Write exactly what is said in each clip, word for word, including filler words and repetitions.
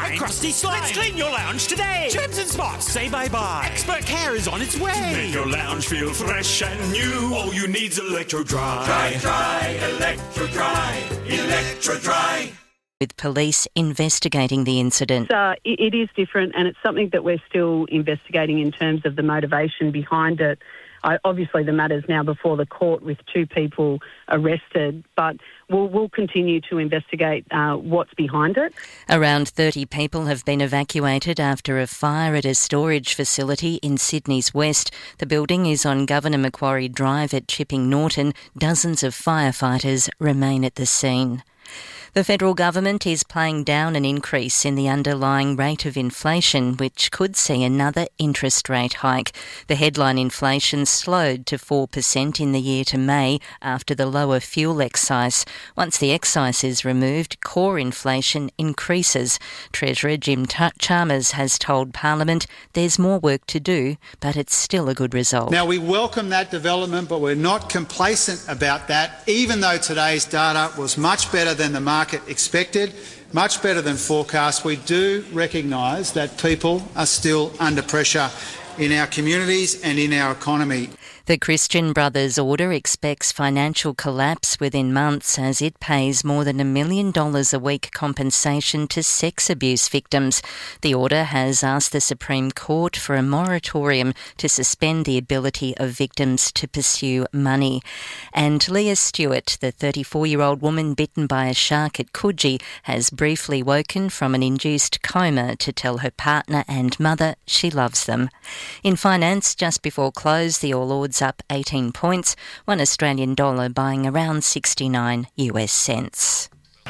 fine. Crusty slime. Let's clean your lounge today. Germs and spots, say bye-bye. Expert care is on its way. Make your lounge feel fresh and new. All you need's Electro Dry. Dry, dry, Electro Dry, Electro Dry. With police investigating the incident. Uh, it, it is different, and it's something that we're still investigating in terms of the motivation behind it. I, obviously, the matter's now before the court with two people arrested, but we'll, we'll continue to investigate uh, what's behind it. Around thirty people have been evacuated after a fire at a storage facility in Sydney's west. The building is on Governor Macquarie Drive at Chipping Norton. Dozens of firefighters remain at the scene. The federal government is playing down an increase in the underlying rate of inflation, which could see another interest rate hike. The headline inflation slowed to four percent in the year to May after the lower fuel excise. Once the excise is removed, core inflation increases. Treasurer Jim Chalmers has told Parliament there's more work to do, but it's still a good result. Now, we welcome that development, but we're not complacent about that, even though today's data was much better than the market market expected, much better than forecast. We do recognise that people are still under pressure in our communities and in our economy. The Christian Brothers Order expects financial collapse within months as it pays more than a million dollars a week compensation to sex abuse victims. The order has asked the Supreme Court for a moratorium to suspend the ability of victims to pursue money. And Leah Stewart, the thirty-four-year-old woman bitten by a shark at Coogee, has briefly woken from an induced coma to tell her partner and mother she loves them. In finance, just before close, the All Ords up eighteen points, one Australian dollar buying around sixty-nine US cents.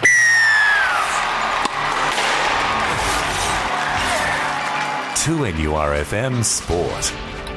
two N U R F M Sport.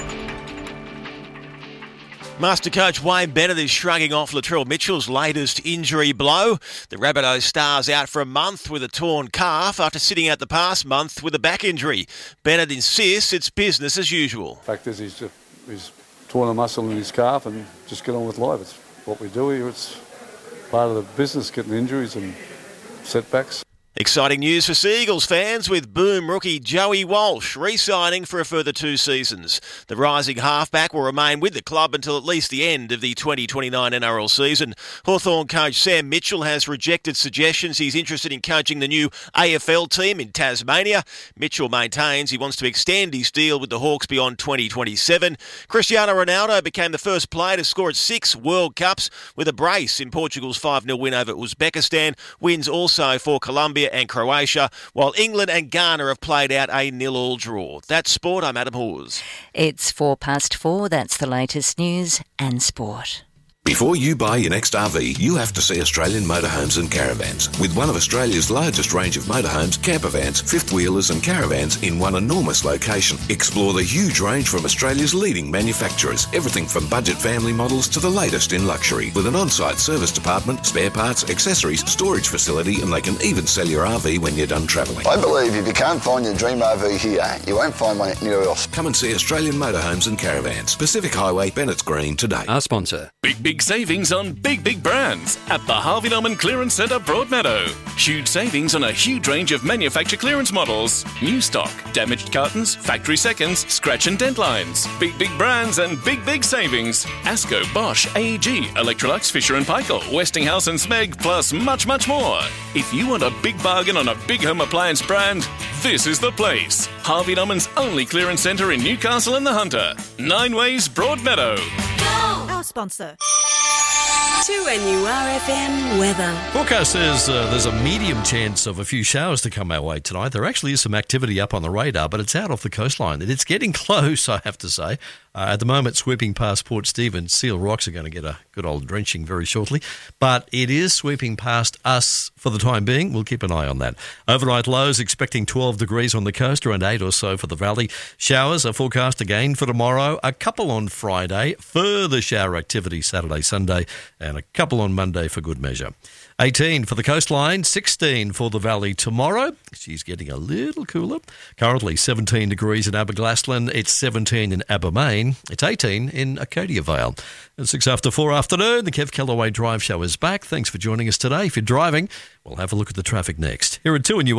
Master coach Wayne Bennett is shrugging off Latrell Mitchell's latest injury blow. The Rabbitohs star's out for a month with a torn calf after sitting out the past month with a back injury. Bennett insists it's business as usual. The fact is he's, just, he's torn a muscle in his calf and just get on with life. It's what we do here. It's part of the business, getting injuries and setbacks. Exciting news for Seagulls fans with boom rookie Joey Walsh re-signing for a further two seasons. The rising halfback will remain with the club until at least the end of the twenty twenty-nine N R L season. Hawthorn coach Sam Mitchell has rejected suggestions he's interested in coaching the new A F L team in Tasmania. Mitchell maintains he wants to extend his deal with the Hawks beyond twenty twenty-seven. Cristiano Ronaldo became the first player to score at six World Cups with a brace in Portugal's five nil win over Uzbekistan. Wins also for Colombia and Croatia, while England and Ghana have played out a nil-all draw. That's sport. I'm Adam Hawes. It's four past four. That's the latest news and sport. Before you buy your next R V, you have to see Australian Motorhomes and Caravans. With one of Australia's largest range of motorhomes, campervans, fifth-wheelers and caravans in one enormous location. Explore the huge range from Australia's leading manufacturers. Everything from budget family models to the latest in luxury. With an on-site service department, spare parts, accessories, storage facility, and they can even sell your R V when you're done travelling. I believe if you can't find your dream R V here, you won't find one anywhere else. Come and see Australian Motorhomes and Caravans. Pacific Highway, Bennett's Green today. Our sponsor. Big, big savings on big, big brands at the Harvey Norman Clearance Centre, Broadmeadow. Huge savings on a huge range of manufacturer clearance models. New stock, damaged cartons, factory seconds, scratch and dent lines. Big, big brands and big, big savings. Asco, Bosch, A E G, Electrolux, Fisher and Paykel, Westinghouse and Smeg, plus much, much more. If you want a big bargain on a big home appliance brand, this is the place. Harvey Norman's only clearance centre in Newcastle and the Hunter. Nine Ways, Broadmeadow. Go! Our sponsor. two N U R F M weather. Forecast says uh, there's a medium chance of a few showers to come our way tonight. There actually is some activity up on the radar, but it's out off the coastline. It's getting close, I have to say. Uh, at the moment, sweeping past Port Stephens, Seal Rocks are going to get a good old drenching very shortly. But it is sweeping past us for the time being. We'll keep an eye on that. Overnight lows expecting twelve degrees on the coast, around eight or so for the valley. Showers are forecast again for tomorrow, a couple on Friday, further shower activity Saturday, Sunday, and a couple on Monday for good measure. eighteen for the coastline, sixteen for the valley tomorrow. She's getting a little cooler. Currently seventeen degrees in Aberglasslyn. It's seventeen in Abermain. It's eighteen in Acadia Vale. At six after four afternoon, the Kev Callaway Drive Show is back. Thanks for joining us today. If you're driving, we'll have a look at the traffic next. Here at two and you